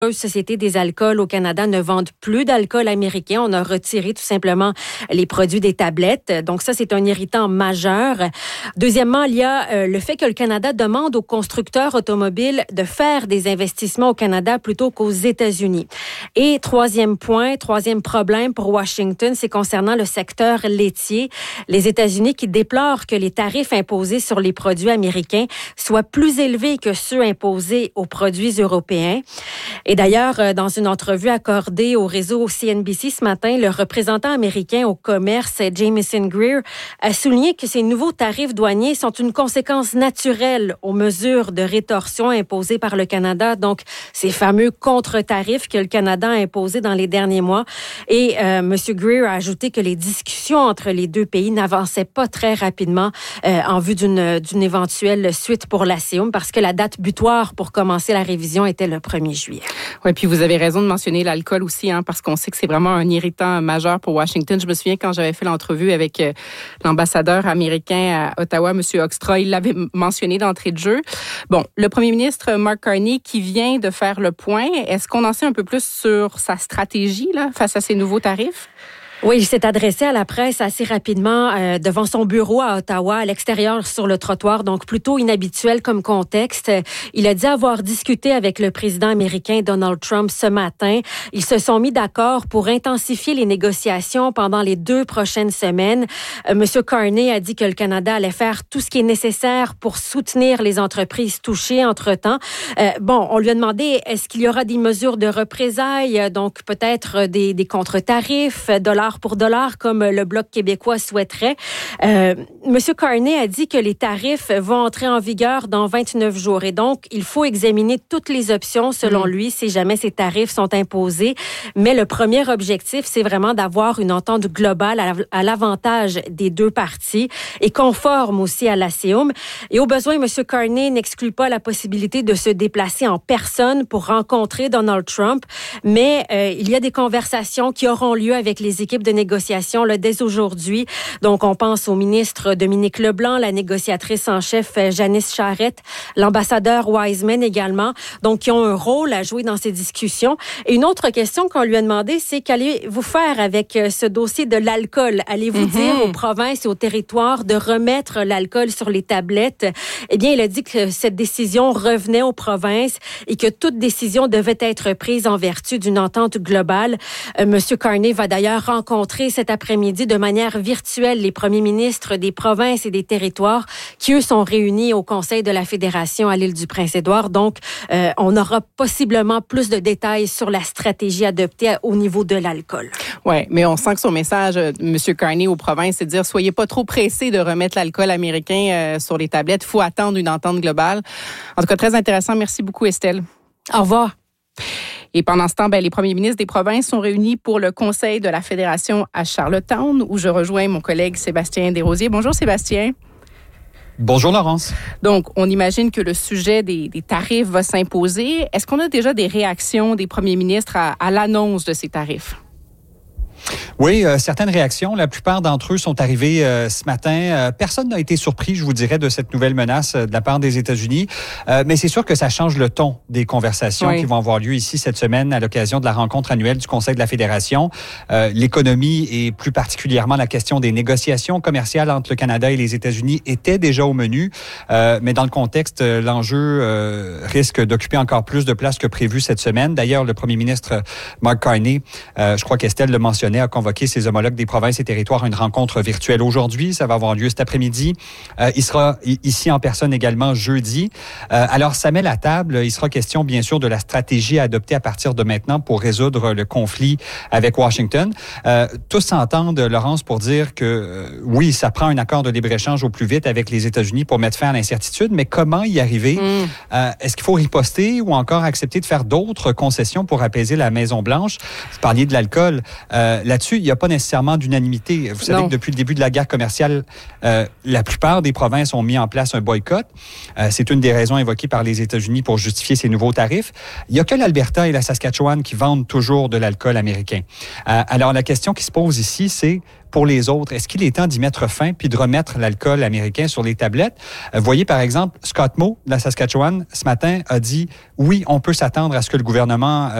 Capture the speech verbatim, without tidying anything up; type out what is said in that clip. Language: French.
Société des alcools au Canada ne vendent plus d'alcool américain. On a retiré tout simplement les produits des tablettes. Donc ça, c'est un irritant majeur. Deuxièmement, il y a euh, le fait que le Canada demande aux constructeurs automobiles de faire des investissements au Canada plutôt qu'aux États-Unis. Et troisième point, troisième problème pour Washington, c'est concernant le secteur laitier. Les États-Unis qui déplorent que les tarifs imposés sur les produits américains soient plus élevés que ceux imposés aux produits européens. Et d'ailleurs, dans une entrevue accordée au réseau C N B C ce matin, le représentant américain au commerce, Jamieson Greer, a souligné que ces nouveaux tarifs douaniers sont une conséquence naturelle aux mesures de rétorsion imposées par le Canada, donc ces fameux contre-tarifs que le Canada a imposés dans les derniers mois. Et euh, M. Greer a ajouté que les discussions entre les deux pays n'avançaient pas très rapidement euh, en vue d'une, d'une éventuelle suite pour l'ASEUM, parce que la date butoir pour commencer la révision était le premier juillet. Oui, puis vous avez raison de mentionner l'alcool aussi, hein, parce qu'on sait que c'est vraiment un irritant majeur pour Washington. Je me souviens quand j'avais fait l'entrevue avec euh, l'ambassadeur américain à Ottawa, M. Hoekstra, il l'avait mentionné d'entrée de jeu. Bon, le premier ministre Mark Carney qui vient de faire le point, est-ce qu'on en sait un peu plus sur sa stratégie là, face à ces nouveaux tarifs? Oui, il s'est adressé à la presse assez rapidement euh, devant son bureau à Ottawa, à l'extérieur sur le trottoir, donc plutôt inhabituel comme contexte. Il a dit avoir discuté avec le président américain Donald Trump ce matin. Ils se sont mis d'accord pour intensifier les négociations pendant les deux prochaines semaines. Euh, Monsieur Carney a dit que le Canada allait faire tout ce qui est nécessaire pour soutenir les entreprises touchées entre-temps. Euh, bon, on lui a demandé est-ce qu'il y aura des mesures de représailles, donc peut-être des, des contre-tarifs, dollars pour dollar, comme le Bloc québécois souhaiterait. Euh, Monsieur Carney a dit que les tarifs vont entrer en vigueur dans vingt-neuf jours. Et donc, il faut examiner toutes les options, selon mmh. lui, si jamais ces tarifs sont imposés. Mais le premier objectif, c'est vraiment d'avoir une entente globale à, à l'avantage des deux parties et conforme aussi à l'ASEUM. Et au besoin, Monsieur Carney n'exclut pas la possibilité de se déplacer en personne pour rencontrer Donald Trump. Mais euh, il y a des conversations qui auront lieu avec les équipes de négociation là, dès aujourd'hui. Donc, on pense au ministre Dominique Leblanc, la négociatrice en chef Janice Charette, l'ambassadeur Wiseman également, donc qui ont un rôle à jouer dans ces discussions. Et une autre question qu'on lui a demandé, c'est qu'allez-vous faire avec ce dossier de l'alcool? Allez-vous mm-hmm. dire aux provinces et aux territoires de remettre l'alcool sur les tablettes? Eh bien, il a dit que cette décision revenait aux provinces et que toute décision devait être prise en vertu d'une entente globale. Euh, Monsieur Carney va d'ailleurs rencontrer cet après-midi de manière virtuelle les premiers ministres des provinces et des territoires qui, eux, sont réunis au Conseil de la Fédération à l'île du Prince-Édouard. Donc, euh, on aura possiblement plus de détails sur la stratégie adoptée au niveau de l'alcool. Oui, mais on sent que son message, M. Carney, aux provinces, c'est de dire, soyez pas trop pressés de remettre l'alcool américain euh, sur les tablettes. Il faut attendre une entente globale. En tout cas, très intéressant. Merci beaucoup, Estelle. Au revoir. Et pendant ce temps, ben, les premiers ministres des provinces sont réunis pour le Conseil de la Fédération à Charlottetown, où je rejoins mon collègue Sébastien Desrosiers. Bonjour Sébastien. Bonjour Laurence. Donc, on imagine que le sujet des, des tarifs va s'imposer. Est-ce qu'on a déjà des réactions des premiers ministres à, à l'annonce de ces tarifs? Oui, euh, certaines réactions. La plupart d'entre eux sont arrivés euh, ce matin. Euh, personne n'a été surpris, je vous dirais, de cette nouvelle menace euh, de la part des États-Unis. Euh, mais c'est sûr que ça change le ton des conversations oui. qui vont avoir lieu ici cette semaine à l'occasion de la rencontre annuelle du Conseil de la Fédération. Euh, l'économie et plus particulièrement la question des négociations commerciales entre le Canada et les États-Unis était déjà au menu. Euh, mais dans le contexte, l'enjeu euh, risque d'occuper encore plus de place que prévu cette semaine. D'ailleurs, le premier ministre Mark Carney, euh, je crois qu'Estelle le mentionnait, a convoqué ses homologues des provinces et territoires à une rencontre virtuelle aujourd'hui. Ça va avoir lieu cet après-midi. Euh, il sera ici en personne également jeudi. Euh, alors, ça met la table. Il sera question, bien sûr, de la stratégie à adopter à partir de maintenant pour résoudre le conflit avec Washington. Euh, tous s'entendent, Laurence, pour dire que euh, oui, ça prend un accord de libre-échange au plus vite avec les États-Unis pour mettre fin à l'incertitude, mais comment y arriver? Mm. Euh, est-ce qu'il faut riposter ou encore accepter de faire d'autres concessions pour apaiser la Maison-Blanche? Vous parliez de l'alcool. Euh, Euh, là-dessus, il n'y a pas nécessairement d'unanimité. Vous savez non. que depuis le début de la guerre commerciale, euh, la plupart des provinces ont mis en place un boycott. Euh, c'est une des raisons évoquées par les États-Unis pour justifier ces nouveaux tarifs. Il n'y a que l'Alberta et la Saskatchewan qui vendent toujours de l'alcool américain. Euh, alors, la question qui se pose ici, c'est pour les autres, est-ce qu'il est temps d'y mettre fin puis de remettre l'alcool américain sur les tablettes? Euh, vous voyez, par exemple, Scott Moe de la Saskatchewan, ce matin, a dit « Oui, on peut s'attendre à ce que le gouvernement